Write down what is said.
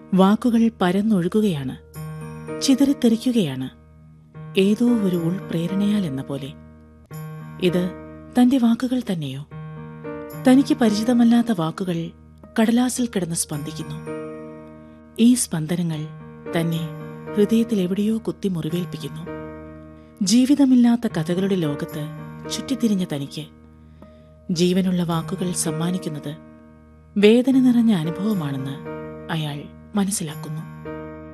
വാക്കുകൾ പരന്നൊഴുകുകയാണ്, ചിതറിത്തെറിക്കുകയാണ്, ഏതോ ഒരു ഉൾപ്രേരണയാൽ എന്ന പോലെ. ഇത് തന്റെ വാക്കുകൾ തന്നെയോ? തനിക്ക് പരിചിതമല്ലാത്ത വാക്കുകൾ കടലാസിൽ കിടന്ന് സ്പന്ദിക്കുന്നു. ഈ സ്പന്ദനങ്ങൾ തന്നെ ഹൃദയത്തിൽ എവിടെയോ കുത്തി മുറിവേൽപ്പിക്കുന്നു. ജീവിതമില്ലാത്ത കഥകളുടെ ലോകത്ത് ചുറ്റിത്തിരിഞ്ഞ തനിക്ക് ജീവനുള്ള വാക്കുകൾ സമ്മാനിക്കുന്നത് വേദന നിറഞ്ഞ അനുഭവമാണെന്ന് അയാൾ മനസ്സിലാക്കുന്നു.